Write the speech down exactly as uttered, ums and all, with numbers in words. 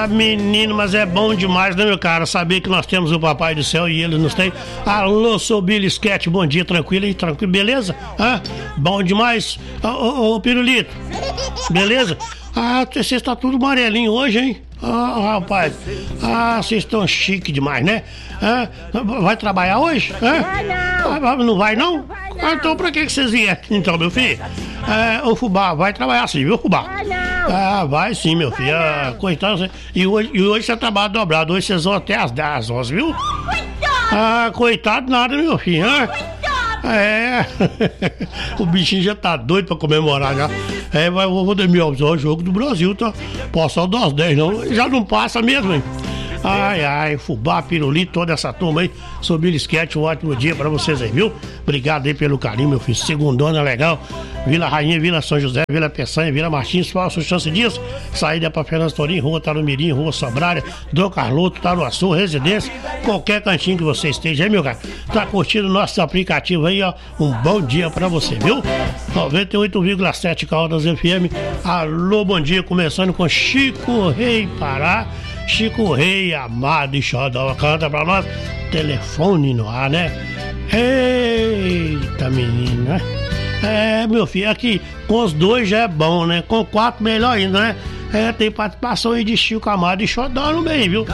Ah, menino, mas é bom demais, né, meu cara? Saber que nós temos o Papai do Céu e ele nos tem. Alô, sou Billy Sketch, bom dia, tranquilo aí, tranquilo, beleza? Ah, bom demais. Ô, ô, ô, Pirulito, beleza? Ah, vocês estão tudo amarelinho hoje, hein? Ah, rapaz, ah, vocês estão chique demais, né? Ah, vai trabalhar hoje? Ah, não. Não vai, não? Não vai, não. Ah, então pra que vocês vieram? Então, meu filho, é, o Fubá vai trabalhar sim, viu, Fubá? Ah, não. Ah, vai sim, meu filho. Ah, coitado, e hoje, e hoje você trabalha dobrado, hoje vocês vão até as dez, viu? Coitado. Ah, coitado nada, meu filho. Ah, é, o bichinho já tá doido pra comemorar já. É, mas o Valdemir Alves, ó, o jogo do Brasil, tá? Passar das dez, não. Já não passa mesmo, hein? Ai, ai, Fubá, Pirulito, toda essa turma aí. Sou Billy Sketch, um ótimo dia pra vocês aí, viu? Obrigado aí pelo carinho, meu filho. Segundona legal. Vila Rainha, Vila São José, Vila Peçanha, Vila Martins, Falso Chance Dias. Saída pra Fernando Torim, Rua Tarumirim, Rua Sobrária, Dom Carloto, Taruaçu, Residência. Qualquer cantinho que você esteja aí, meu cara. Tá curtindo nosso aplicativo aí, ó. Um bom dia pra você, viu? noventa e oito vírgula sete Caldas F M. Alô, bom dia. Começando com Chico Rei Pará. Chico Rei, amado e xodó, canta pra nós. Telefone no ar, né? Eita, menino, né? É, meu filho, aqui com os dois já é bom, né? Com quatro melhor ainda, né? É, tem participação aí de Chico Amado e Xodó no meio, viu?